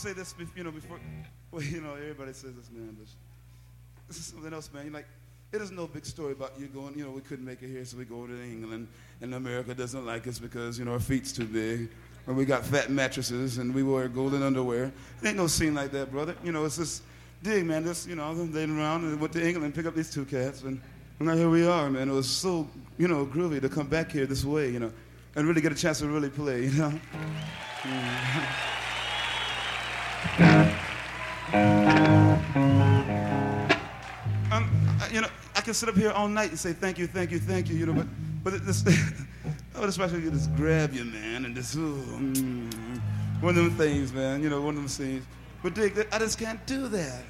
say this, before, well, everybody says this, man, but this is something else, man. It is no big story about you going, we couldn't make it here, so we go to England, and America doesn't like us because, our feet's too big, or we got fat mattresses, and we wear golden underwear. It ain't no scene like that, brother. It's just, dig, man, just, I'm laying around and went to England and picked up these two cats, and now here we are, man. It was so, groovy to come back here this way, and really get a chance to really play, I can sit up here all night and say thank you, but this, I would especially just grab you, man, and just one of them things, man, one of them scenes. But dig, I just can't do that.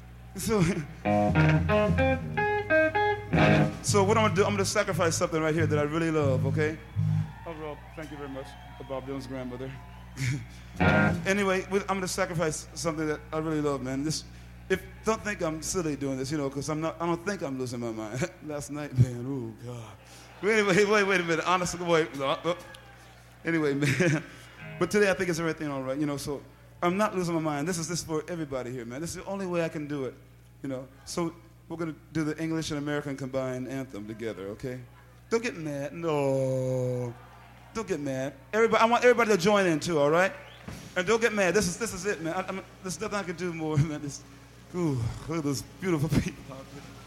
So what I'm gonna do, I'm gonna sacrifice something right here that I really love, okay? Oh, Rob, thank you very much, Bob Dylan's grandmother. Anyway, I'm gonna sacrifice something that I really love, man. Don't think I'm silly doing this, because I don't think I'm losing my mind. Last night, man, oh God. Anyway, wait a minute, honestly, wait. Anyway, man, but today I think it's everything all right, so I'm not losing my mind. This is for everybody here, man. This is the only way I can do it, So we're gonna do the English and American combined anthem together, okay? Don't get mad, no. Don't get mad. Everybody, I want everybody to join in too, all right? And don't get mad. This is it, man. There's nothing I can do more, man. Look at those beautiful people out there.